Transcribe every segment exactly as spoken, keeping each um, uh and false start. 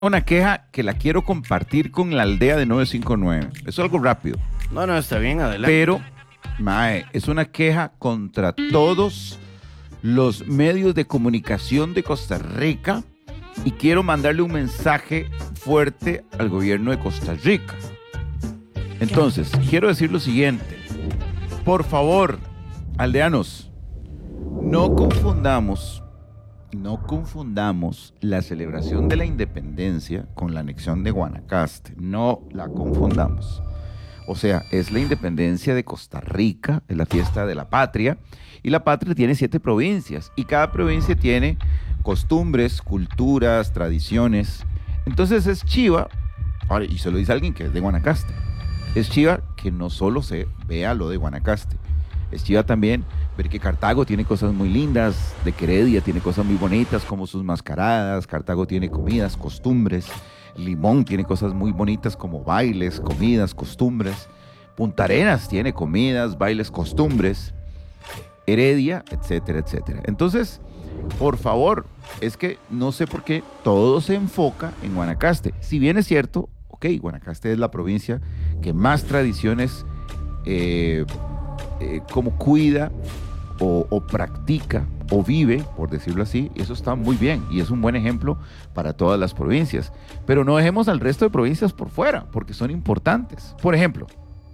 una queja que la quiero compartir con la aldea de nueve cinco nueve. Es algo rápido. No, no, está bien, adelante. Pero, mae, es una queja contra todos los medios de comunicación de Costa Rica y quiero mandarle un mensaje fuerte al gobierno de Costa Rica. Entonces, quiero decir lo siguiente. Por favor, aldeanos, no confundamos, no confundamos la celebración de la independencia con la anexión de Guanacaste. No la confundamos. O sea, es la independencia de Costa Rica, es la fiesta de la patria, y la patria tiene siete provincias, y cada provincia tiene costumbres, culturas, tradiciones. Entonces es chiva, ahora, y se lo dice alguien que es de Guanacaste, es chiva que no solo se vea lo de Guanacaste, es chiva también ver que Cartago tiene cosas muy lindas, de que Heredia tiene cosas muy bonitas como sus mascaradas, Cartago tiene comidas, costumbres, Limón tiene cosas muy bonitas como bailes, comidas, costumbres, Punta Arenas tiene comidas, bailes, costumbres, Heredia, etcétera, etcétera. Entonces, por favor, es que no sé por qué todo se enfoca en Guanacaste. Si bien es cierto, ok, Guanacaste es la provincia que más tradiciones eh, eh, como cuida o, o practica o vive, por decirlo así, y eso está muy bien y es un buen ejemplo para todas las provincias. Pero no dejemos al resto de provincias por fuera, porque son importantes. Por ejemplo,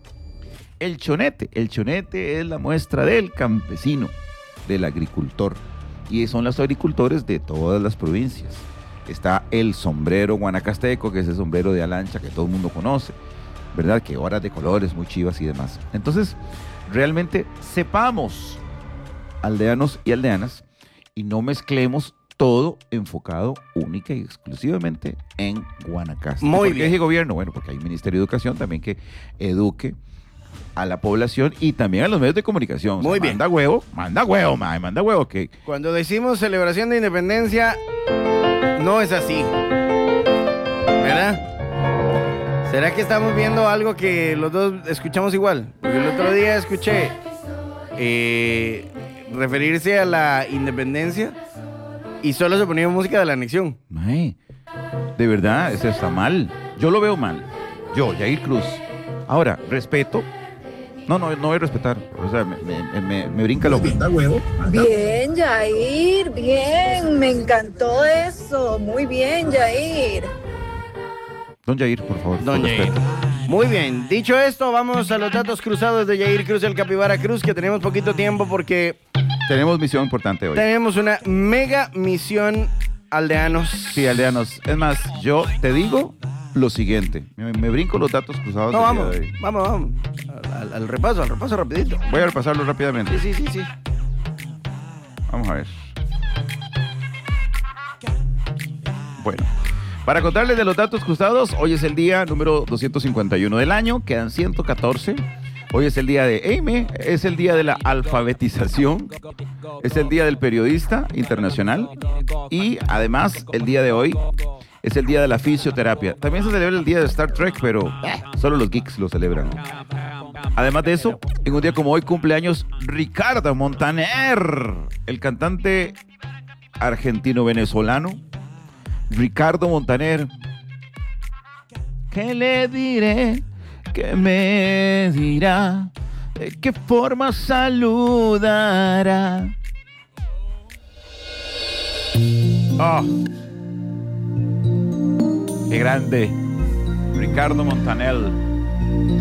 el chonete. El chonete es la muestra del campesino, del agricultor, y son los agricultores de todas las provincias. Está el sombrero guanacasteco, que es el sombrero de alancha que todo el mundo conoce, ¿verdad? Que horas de colores muy chivas y demás. Entonces, realmente sepamos, aldeanos y aldeanas, y no mezclemos todo enfocado única y exclusivamente en Guanacaste. Muy ¿Por qué bien. ese gobierno? Bueno, porque hay un Ministerio de Educación también que eduque a la población y también a los medios de comunicación. O sea, Muy bien. Manda huevo, manda huevo, mae, manda huevo, que Cuando decimos celebración de independencia, no es así. ¿Verdad? ¿Será que estamos viendo algo que los dos escuchamos igual? Porque el otro día escuché eh, referirse a la independencia y solo se ponía música de la anexión. mae, de verdad, eso está mal. Yo lo veo mal. Yo, Yair Cruz. Ahora, respeto. No, no, no voy a respetar. O sea, me, me, me, me brinca lo Manda huevo. Manda. Bien, Yair, bien, me encantó eso, muy bien, Yair. Don Yair, por favor. Don con Yair. respeto. Muy bien, dicho esto, vamos a los datos cruzados de Yair Cruz, el Capibara Cruz, que tenemos poquito tiempo porque Tenemos misión importante hoy. tenemos una mega misión, aldeanos. Sí, aldeanos. Es más, yo te digo lo siguiente. Me, me brinco los datos cruzados. No, del día vamos, de hoy. vamos, vamos. Al, al repaso, al repaso rapidito. Voy a repasarlo rápidamente. Sí, sí, sí, sí. Vamos a ver. Bueno, para contarles de los datos cruzados, hoy es el día número doscientos cincuenta y uno del año, quedan ciento catorce. Hoy es el día de Eime, es el día de la alfabetización, es el día del periodista internacional y además el día de hoy es el día de la fisioterapia. También se celebra el día de Star Trek, pero eh, solo los geeks lo celebran. Además de eso, en un día como hoy cumpleaños Ricardo Montaner, el cantante argentino-venezolano. Ricardo Montaner. ¿Qué le diré? ¿Qué me dirá? ¿De qué forma saludará? ¡Oh! ¡Qué grande! Ricardo Montaner.